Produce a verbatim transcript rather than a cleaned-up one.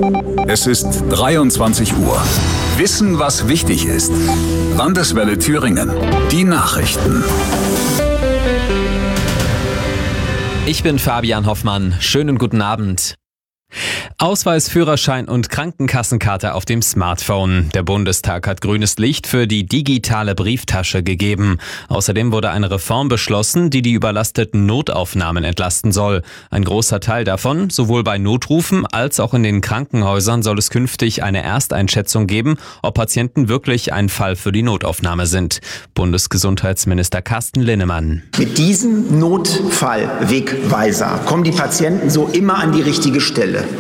Es ist dreiundzwanzig Uhr. Wissen, was wichtig ist. Landeswelle Thüringen. Die Nachrichten. Ich bin Fabian Hoffmann. Schönen guten Abend. Ausweis, Führerschein und Krankenkassenkarte auf dem Smartphone. Der Bundestag hat grünes Licht für die digitale Brieftasche gegeben. Außerdem wurde eine Reform beschlossen, die die überlasteten Notaufnahmen entlasten soll. Ein großer Teil davon, sowohl bei Notrufen als auch in den Krankenhäusern, soll es künftig eine Ersteinschätzung geben, ob Patienten wirklich ein Fall für die Notaufnahme sind. Bundesgesundheitsminister Carsten Linnemann. Mit diesem Notfallwegweiser kommen die Patienten so immer an die richtige Stelle.